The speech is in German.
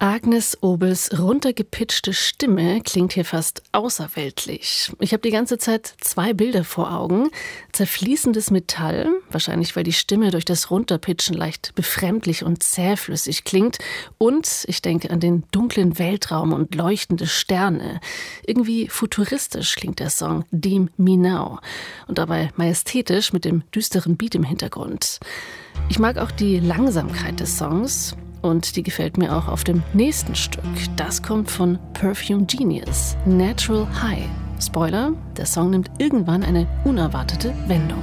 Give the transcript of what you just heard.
Agnes Obels runtergepitchte Stimme klingt hier fast außerweltlich. Ich habe die ganze Zeit zwei Bilder vor Augen. Zerfließendes Metall, wahrscheinlich weil die Stimme durch das Runterpitchen leicht befremdlich und zähflüssig klingt. Und ich denke an den dunklen Weltraum und leuchtende Sterne. Irgendwie futuristisch klingt der Song Deem Me Now. Und dabei majestätisch mit dem düsteren Beat im Hintergrund. Ich mag auch die Langsamkeit des Songs. Und die gefällt mir auch auf dem nächsten Stück. Das kommt von Perfume Genius, Natural High. Spoiler, der Song nimmt irgendwann eine unerwartete Wendung.